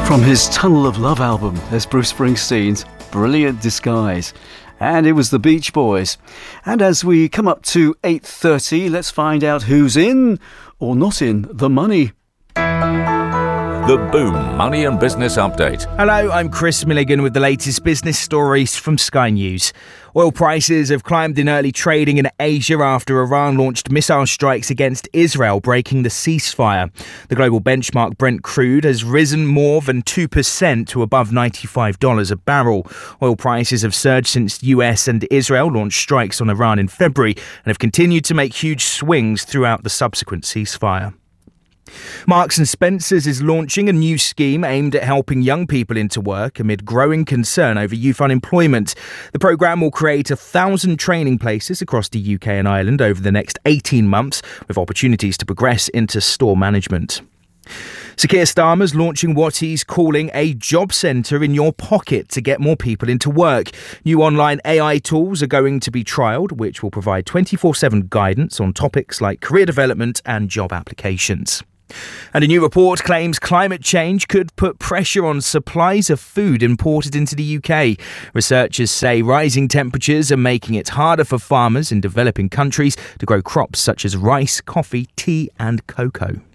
From his Tunnel of Love album, there's Bruce Springsteen's Brilliant Disguise. And it was the Beach Boys. And as we come up to 8:30, let's find out who's in or not in the money. The Boom Money and Business Update. Hello, I'm Chris Milligan with the latest business stories from Sky News. Oil prices have climbed in early trading in Asia after Iran launched missile strikes against Israel, breaking the ceasefire. The global benchmark Brent crude has risen more than 2% to above $95 a barrel. Oil prices have surged since US and Israel launched strikes on Iran in February and have continued to make huge swings throughout the subsequent ceasefire. Marks & Spencer's is launching a new scheme aimed at helping young people into work amid growing concern over youth unemployment. The programme will create 1,000 training places across the UK and Ireland over the next 18 months, with opportunities to progress into store management. Sir Keir Starmer's launching what he's calling a job centre in your pocket to get more people into work. New online AI tools are going to be trialled, which will provide 24/7 guidance on topics like career development and job applications. And a new report claims climate change could put pressure on supplies of food imported into the UK. Researchers say rising temperatures are making it harder for farmers in developing countries to grow crops such as rice, coffee, tea and cocoa.